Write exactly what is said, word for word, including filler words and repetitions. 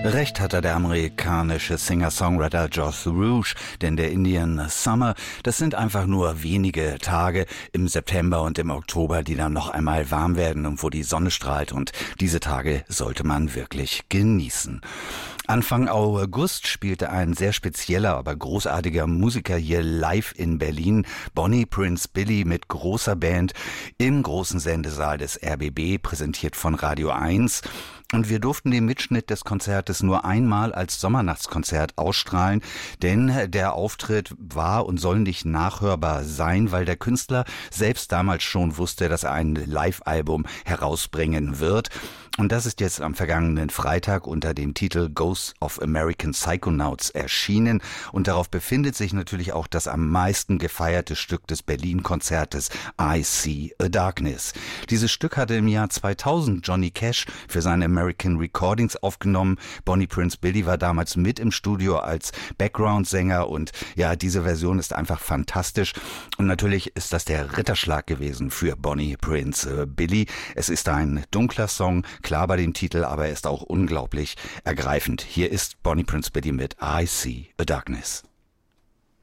Recht hatte der amerikanische Singer-Songwriter Joss Rouge, denn der Indian Summer, das sind einfach nur wenige Tage im September und im Oktober, die dann noch einmal warm werden und wo die Sonne strahlt, und diese Tage sollte man wirklich genießen. Anfang August spielte ein sehr spezieller, aber großartiger Musiker hier live in Berlin, Bonnie Prince Billy mit großer Band im großen Sendesaal des R B B, präsentiert von Radio eins. Und wir durften den Mitschnitt des Konzertes nur einmal als Sommernachtskonzert ausstrahlen, denn der Auftritt war und soll nicht nachhörbar sein, weil der Künstler selbst damals schon wusste, dass er ein Live-Album herausbringen wird. Und das ist jetzt am vergangenen Freitag unter dem Titel Ghosts of American Psychonauts erschienen. Und darauf befindet sich natürlich auch das am meisten gefeierte Stück des Berlin-Konzertes, I See a Darkness. Dieses Stück hatte im Jahr zweitausend Johnny Cash für seine American Recordings aufgenommen. Bonnie Prince Billy war damals mit im Studio als Background-Sänger, und ja, diese Version ist einfach fantastisch. Und natürlich ist das der Ritterschlag gewesen für Bonnie Prince Billy. Es ist ein dunkler Song, klar bei dem Titel, aber er ist auch unglaublich ergreifend. Hier ist Bonnie Prince Billy mit I See a Darkness.